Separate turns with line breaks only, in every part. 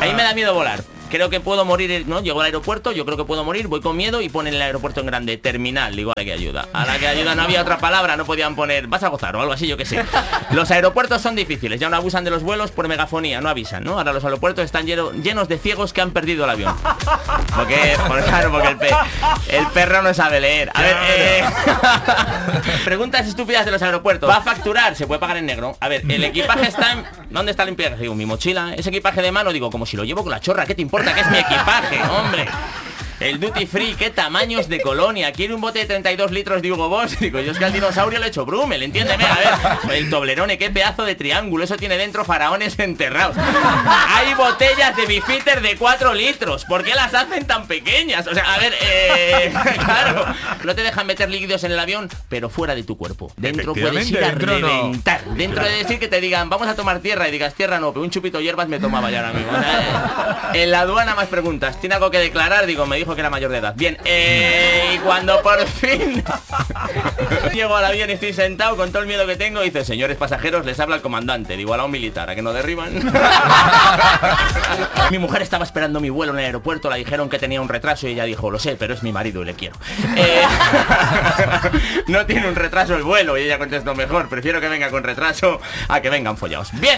A mí me da miedo volar. Creo que puedo morir, ¿no? Llego al aeropuerto, yo creo que puedo morir, voy con miedo y ponen el aeropuerto en grande, terminal, digo, a la que ayuda. A la que ayuda no había otra palabra, no podían poner, vas a gozar o algo así, yo que sé. Los aeropuertos son difíciles, ya no abusan de los vuelos por megafonía, no avisan, ¿no? Ahora los aeropuertos están llenos de ciegos que han perdido el avión. Porque el perro no sabe leer. A ver, preguntas estúpidas de los aeropuertos. ¿Va a facturar? Se puede pagar en negro. A ver, el equipaje está en... ¿Dónde está el equipaje? Digo, mi mochila, ese equipaje de mano, digo, como si lo llevo con la chorra, ¿qué te importa que es mi equipaje, hombre? El duty free, qué tamaños de colonia. Quiere un bote de 32 litros de Hugo Boss. Digo, yo es que al dinosaurio le he hecho Brummel, entiéndeme. A ver, el Toblerone, qué pedazo de triángulo. Eso tiene dentro faraones enterrados. Hay botellas de Bifitter de 4 litros. ¿Por qué las hacen tan pequeñas? O sea, a ver, claro, no te dejan meter líquidos en el avión, pero fuera de tu cuerpo. Dentro puedes ir a reventar. Dentro de decir que te digan, vamos a tomar tierra, y digas, tierra no, pero un chupito de hierbas me tomaba ya ahora mismo. O sea, en la aduana más preguntas. ¿Tiene algo que declarar? Digo, me dijo que era mayor de edad. Bien, y cuando por fin llego al avión y estoy sentado con todo el miedo que tengo, dice, señores pasajeros, les habla el comandante. Digo, a un militar, a que no derriban. Mi mujer estaba esperando mi vuelo en el aeropuerto, le dijeron que tenía un retraso y ella dijo, lo sé, pero es mi marido y le quiero. No tiene un retraso el vuelo. Y ella contestó, mejor, prefiero que venga con retraso a que vengan follados. Bien,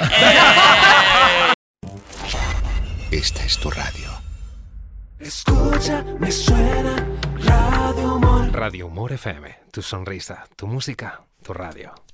Esta es tu radio.
Escucha, me suena Radio Humor.
Radio Humor FM, tu sonrisa, tu música, tu radio.